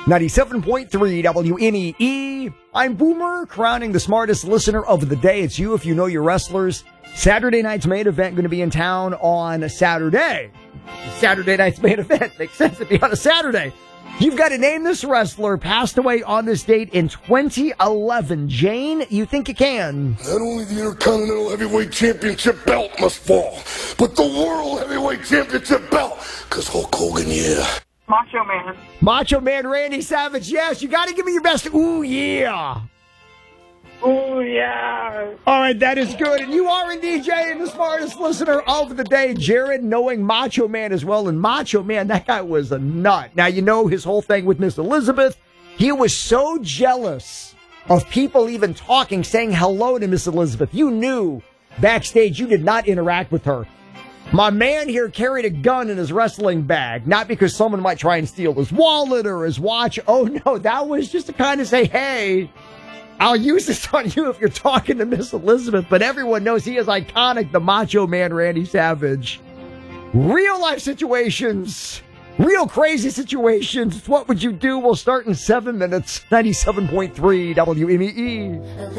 97.3 WNEE. I'm Boomer, crowning the smartest listener of the day. It's you if you know your wrestlers. Saturday night's main event going to be in town on Saturday. Saturday night's main event. Makes sense to be on a Saturday. You've got to name this wrestler passed away on this date in 2011. Jane, you think you can? Not only the Intercontinental Heavyweight Championship belt must fall, but the World Heavyweight Championship belt. Because Hulk Hogan, yeah. Macho Man. Macho Man Randy Savage, yes. You got to give me your best. Ooh, yeah. Oh, yeah. All right, that is good. And you are indeed, Jay, and the smartest listener of the day. Jared, knowing Macho Man as well. And Macho Man, that guy was a nut. Now, you know his whole thing with Miss Elizabeth. He was so jealous of people even talking, saying hello to Miss Elizabeth. You knew backstage you did not interact with her. My man here carried a gun in his wrestling bag, not because someone might try and steal his wallet or his watch. Oh, no, that was just to kind of say, hey, I'll use this on you if you're talking to Miss Elizabeth. But everyone knows he is iconic, the Macho Man Randy Savage. Real life situations, real crazy situations. What would you do? We'll start in 7 minutes. 97.3 WMEE.